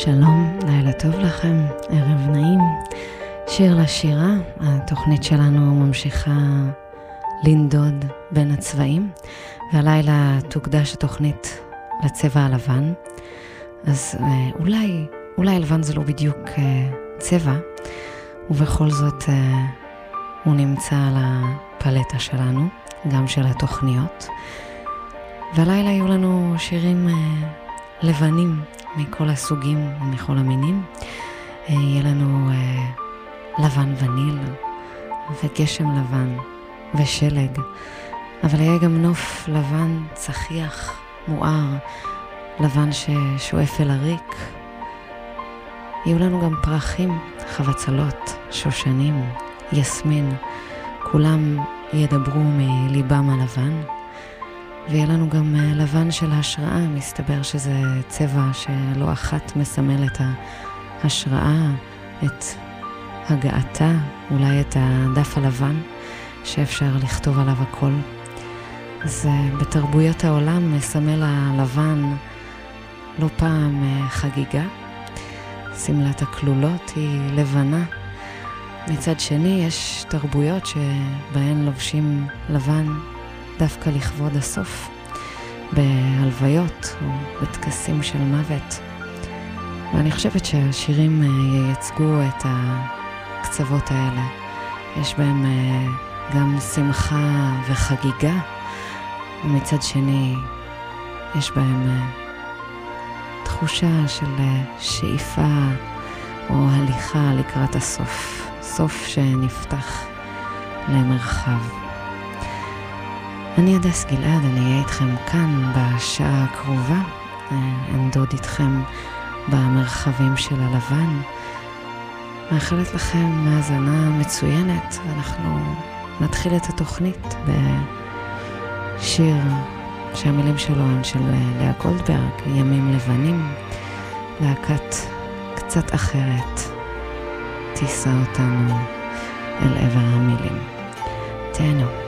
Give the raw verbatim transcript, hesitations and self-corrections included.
שלום, לילה טוב לכם, ערב נעים. שיר לשירה, התוכנית שלנו ממשיכה לנדוד בין הצבעים, והלילה תוקדש התוכנית לצבע הלבן. אז אולי, אולי לבן זה לא בדיוק צבע, ובכל זאת הוא נמצא על הפלטה שלנו, גם של התוכניות. והלילה יהיו לנו שירים לבנים מכל הסוגים ומכל המינים. יהיה לנו לבן וניל וגשם לבן ושלג, אבל יהיה גם נוף לבן צחיח, מואר, לבן ששואף אל הריק. יהיו לנו גם פרחים, חבצלות, שושנים, יסמין, כולם ידברו מליבם הלבן. ויהיה לנו גם לבן של השראה, מסתבר שזה צבע שלא אחת מסמל את ההשראה, את הגעתה, אולי את הדף הלבן שאפשר לכתוב עליו הכל. אז בתרבויות העולם מסמל הלבן לא פעם חגיגה, סמלת הכלולות היא לבנה. מצד שני יש תרבויות שבהן לובשים לבן דווקא לכבוד הסוף, בהלוויות או בטקסים של מוות. ואני חושבת שהשירים ייצגו את הקצוות האלה. יש בהם גם שמחה וחגיגה, ומצד שני יש בהם תחושה של שאיפה או הליכה לקראת הסוף, סוף שנפתח למרחב. אני הדס גלעד, אני אהיה איתכם כאן בשעה הקרובה, אנדוד איתכם במרחבים של הלבן. מאחלת לכם מאזנה מצוינת, ואנחנו נתחיל את התוכנית בשיר שהמילים שלו הן של לאה גולדברג, ימים לבנים, להקת קצת אחרת תישא אותנו אל עבר המילים. תהנו.